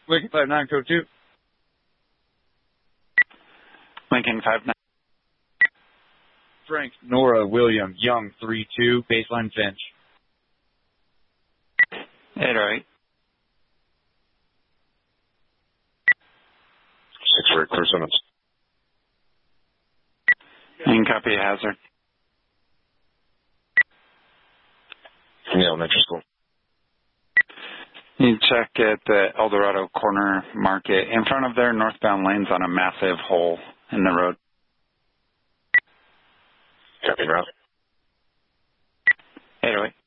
Lincoln 59, code 2. Lincoln 59. Frank, Nora, William, Young, 3-2, baseline Finch. 808. 6-4, clear Simmons. And copy hazard. Yeah, elementary school. You check at the El Dorado Corner Market. In front of there, northbound lane's on a massive hole in the road. Copy route. 808.